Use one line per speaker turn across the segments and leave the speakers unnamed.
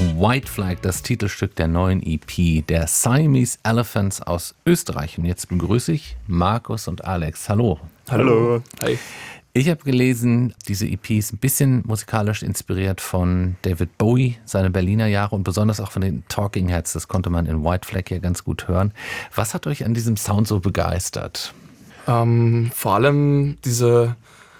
White Flag, das Titelstück der neuen EP der Siamese Elephants aus Österreich. Und jetzt begrüße ich Markus und Alex. Hallo.
Hallo. Hi.
Ich habe gelesen, diese EP ist ein bisschen musikalisch inspiriert von David Bowie, seine Berliner Jahre und besonders auch von den Talking Heads. Das konnte man in White Flag hier ganz gut hören. Was hat euch an diesem Sound so begeistert?
Vor allem der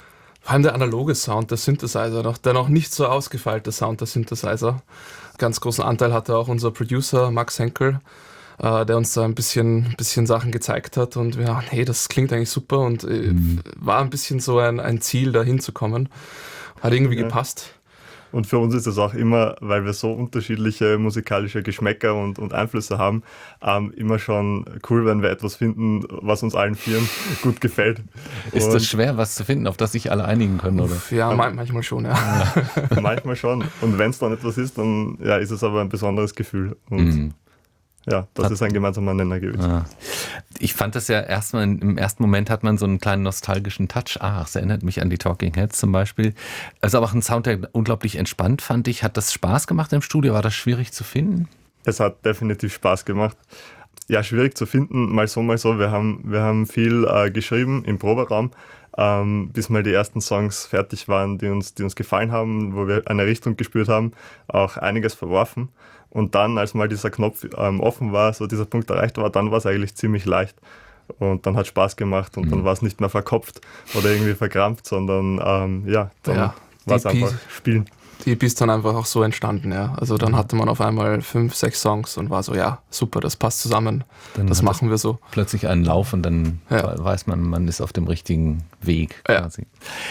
analoge Sound der Synthesizer, der noch nicht so ausgefeilte Sound der Synthesizer. Ganz großen Anteil hatte auch unser Producer Max Henkel, der uns da ein bisschen Sachen gezeigt hat und ja, hey, das klingt eigentlich super und war ein bisschen so ein Ziel, da hinzukommen. Hat irgendwie gepasst.
Und für uns ist es auch immer, weil wir so unterschiedliche musikalische Geschmäcker und Einflüsse haben, immer schon cool, wenn wir etwas finden, was uns allen vieren gut gefällt.
Ist das schwer, was zu finden, auf das sich alle einigen können, oder?
Ja, manchmal schon, ja.
Manchmal schon. Und wenn es dann etwas ist, dann ja, ist es aber ein besonderes Gefühl. Und ja, das ist ein gemeinsamer Nenner gewesen.
Ah. Ich fand das ja erstmal, im ersten Moment hat man so einen kleinen nostalgischen Touch. Es erinnert mich an die Talking Heads zum Beispiel. Also aber auch ein Sound, der unglaublich entspannt, fand ich. Hat das Spaß gemacht im Studio? War das schwierig zu finden?
Es hat definitiv Spaß gemacht. Ja, schwierig zu finden, mal so, mal so. Wir haben viel geschrieben im Proberaum, bis mal die ersten Songs fertig waren, die uns gefallen haben, wo wir eine Richtung gespürt haben, auch einiges verworfen. Und dann, als mal dieser Knopf offen war, so dieser Punkt erreicht war, dann war es eigentlich ziemlich leicht. Und dann hat Spaß gemacht und dann war es nicht mehr verkopft oder irgendwie verkrampft, sondern dann war es einfach spielen.
Die EP ist dann einfach auch so entstanden, ja. Also dann hatte man auf einmal 5, 6 Songs und war so, ja, super, das passt zusammen, dann das machen wir so.
Plötzlich einen Lauf und dann weiß man ist auf dem richtigen Weg quasi.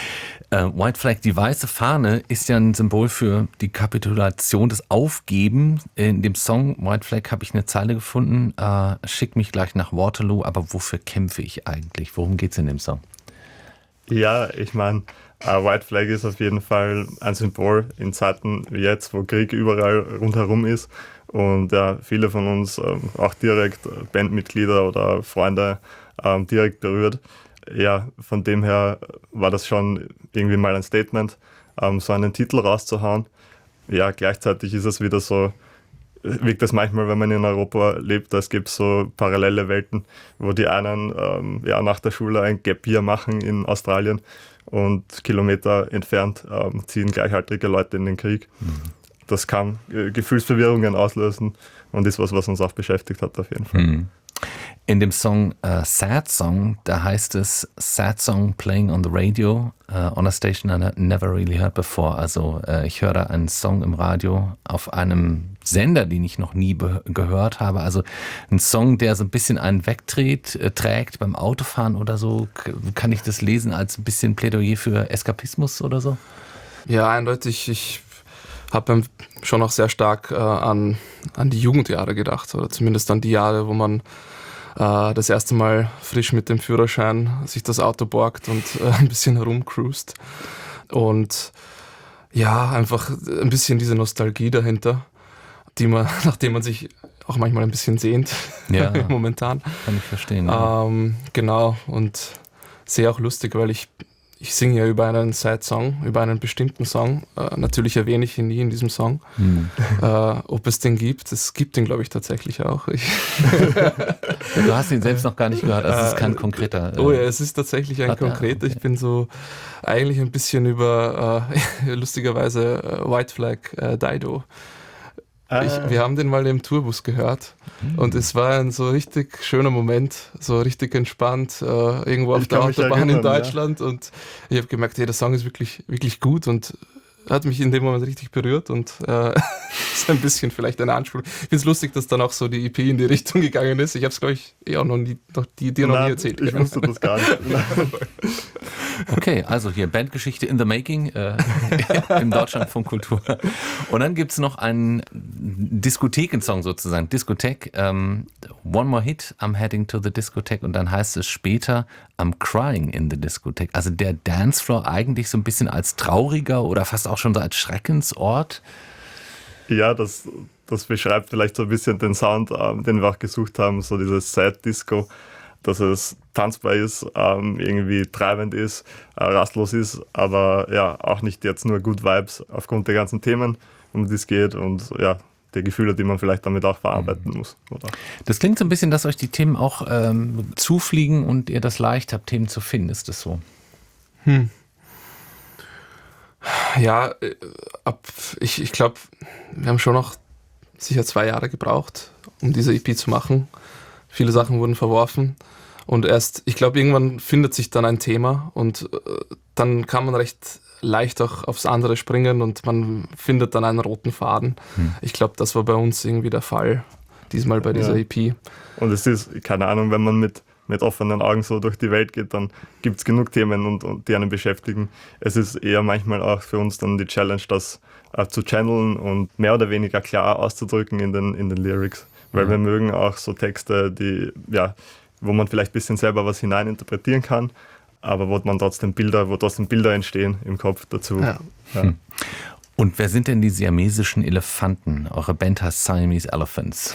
White Flag, die weiße Fahne, ist ja ein Symbol für die Kapitulation, des Aufgeben. In dem Song White Flag habe ich eine Zeile gefunden, schick mich gleich nach Waterloo, aber wofür kämpfe ich eigentlich? Worum geht es in dem Song?
Ja, ich meine, White Flag ist auf jeden Fall ein Symbol in Zeiten wie jetzt, wo Krieg überall rundherum ist und ja, viele von uns auch direkt Bandmitglieder oder Freunde direkt berührt. Ja, von dem her war das schon irgendwie mal ein Statement, so einen Titel rauszuhauen. Ja, gleichzeitig ist es wieder so, wirkt das manchmal, wenn man in Europa lebt, als gäbe es so parallele Welten, wo die einen nach der Schule ein Gap Year machen in Australien und Kilometer entfernt ziehen gleichaltrige Leute in den Krieg. Das kann Gefühlsverwirrungen auslösen und ist was uns auch beschäftigt hat auf jeden Fall.
In dem Song Sad Song, da heißt es Sad Song playing on the radio on a station I never really heard before. Also ich höre da einen Song im Radio auf einem Sender, den ich noch nie gehört habe. Also ein Song, der so ein bisschen einen trägt beim Autofahren oder so. Kann ich das lesen als ein bisschen Plädoyer für Eskapismus oder so?
Ja, eindeutig. Ich habe schon auch sehr stark an die Jugendjahre gedacht. Oder zumindest an die Jahre, wo man das erste Mal frisch mit dem Führerschein sich das Auto borgt und ein bisschen herumcruist. Und ja, einfach ein bisschen diese Nostalgie dahinter, nachdem man sich auch manchmal ein bisschen sehnt, momentan.
Kann ich verstehen. Ja.
Genau, und sehr auch lustig, weil ich singe ja über einen Sad-Song, über einen bestimmten Song. Natürlich erwähne ich ihn nie in diesem Song. Ob es den gibt, es gibt ihn, glaube ich, tatsächlich auch.
Du hast ihn selbst noch gar nicht gehört, also es ist kein konkreter.
Oh ja, es ist tatsächlich ein konkreter. Okay. Ich bin so eigentlich ein bisschen über, lustigerweise, White Flag Dido. Wir haben den mal im Tourbus gehört und es war ein so richtig schöner Moment, so richtig entspannt, irgendwo auf der Autobahn in Deutschland und ich habe gemerkt, hey, der Song ist wirklich, wirklich gut und hat mich in dem Moment richtig berührt und ist ein bisschen vielleicht eine Anspielung. Ich finde es lustig, dass dann auch so die EP in die Richtung gegangen ist. Ich habe es, glaube ich, auch dir noch nie erzählt.
Ich wusste das gar nicht.
Okay, also hier Bandgeschichte in the making im Deutschlandfunk Kultur. Und dann gibt es noch einen Diskothekensong sozusagen, Diskothek. One more hit, I'm heading to the discotheque und dann heißt es später I'm crying in the discotheque. Also der Dancefloor eigentlich so ein bisschen als trauriger oder fast auch schon so als Schreckensort.
Ja, das beschreibt vielleicht so ein bisschen den Sound, den wir auch gesucht haben, so dieses Sad Disco, dass es tanzbar ist, irgendwie treibend ist, rastlos ist, aber ja, auch nicht jetzt nur Good Vibes aufgrund der ganzen Themen, um die es geht und ja, die Gefühle, die man vielleicht damit auch verarbeiten muss. Oder?
Das klingt so ein bisschen, dass euch die Themen auch zufliegen und ihr das leicht habt, Themen zu finden. Ist das so?
Ja, ich glaube, wir haben schon noch sicher 2 Jahre gebraucht, um diese EP zu machen. Viele Sachen wurden verworfen und ich glaube, irgendwann findet sich dann ein Thema und dann kann man recht leicht auch aufs andere springen und man findet dann einen roten Faden. Ich glaube, das war bei uns irgendwie der Fall, diesmal bei dieser EP.
Und es ist, keine Ahnung, wenn man mit offenen Augen so durch die Welt geht, dann gibt es genug Themen, und die einen beschäftigen. Es ist eher manchmal auch für uns dann die Challenge, das zu channeln und mehr oder weniger klar auszudrücken in den Lyrics. Weil wir mögen auch so Texte, wo man vielleicht ein bisschen selber was hineininterpretieren kann, aber wo trotzdem Bilder entstehen im Kopf dazu. Ja.
Und wer sind denn die siamesischen Elefanten? Eure Band heißt Siamese Elephants.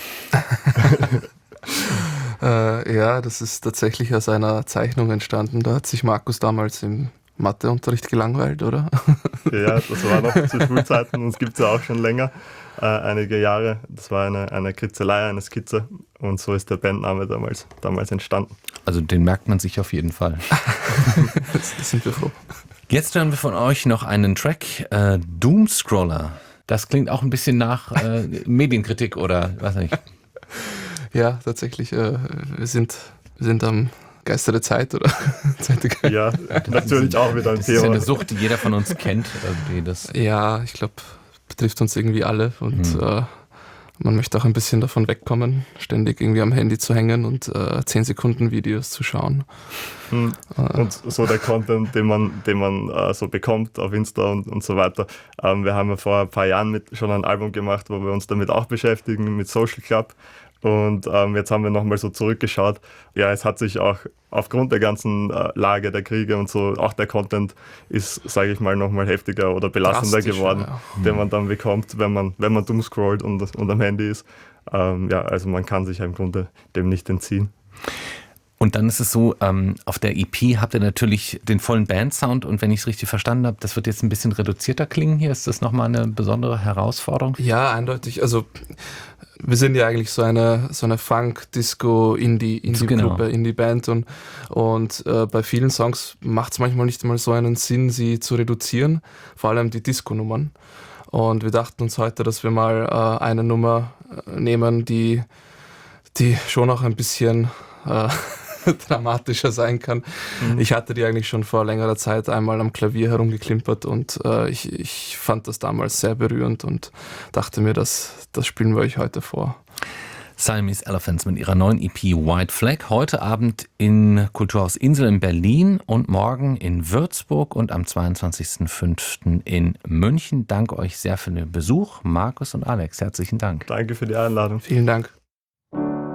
Ja, das ist tatsächlich aus einer Zeichnung entstanden. Da hat sich Markus damals im Matheunterricht gelangweilt, oder?
Ja, das war noch zu Schulzeiten und es gibt es ja auch schon länger, einige Jahre. Das war eine Kritzelei, eine Skizze und so ist der Bandname damals entstanden.
Also den merkt man sich auf jeden Fall.
Das sind wir froh.
Jetzt hören wir von euch noch einen Track, Doomscroller. Das klingt auch ein bisschen nach Medienkritik oder was nicht.
Ja, tatsächlich. Wir sind am Geister der Zeit, oder?
Ja, natürlich auch wieder ein Thema.
Das ist ja eine Sucht, die jeder von uns kennt.
Ja, ich glaube, betrifft uns irgendwie alle und man möchte auch ein bisschen davon wegkommen, ständig irgendwie am Handy zu hängen und 10 Sekunden Videos zu schauen.
Und so der Content, den man so bekommt auf Insta und so weiter. Wir haben ja vor ein paar Jahren schon ein Album gemacht, wo wir uns damit auch beschäftigen, mit Social Club. Und jetzt haben wir nochmal so zurückgeschaut. Ja, es hat sich auch aufgrund der ganzen Lage der Kriege und so, auch der Content ist, sage ich mal, nochmal heftiger oder belastender geworden, den man dann bekommt, wenn man dumm scrollt und am Handy ist. Also man kann sich ja im Grunde dem nicht entziehen.
Und dann ist es so, auf der EP habt ihr natürlich den vollen Bandsound und wenn ich es richtig verstanden habe, das wird jetzt ein bisschen reduzierter klingen hier. Ist das nochmal eine besondere Herausforderung?
Ja, eindeutig. Also wir sind ja eigentlich so eine Funk, Disco, Indie-Gruppe, Indie-Band und bei vielen Songs macht es manchmal nicht mal so einen Sinn, sie zu reduzieren, vor allem die Disco-Nummern. Und wir dachten uns heute, dass wir mal eine Nummer nehmen, die schon auch ein bisschen dramatischer sein kann. Ich hatte die eigentlich schon vor längerer Zeit einmal am Klavier herumgeklimpert und ich fand das damals sehr berührend und dachte mir, das spielen wir euch heute vor.
Siamese Elephants mit ihrer neuen EP White Flag. Heute Abend in Kulturhaus Insel in Berlin und morgen in Würzburg und am 22.05. in München. Danke euch sehr für den Besuch. Markus und Alex, herzlichen Dank.
Danke für die Einladung.
Vielen Dank.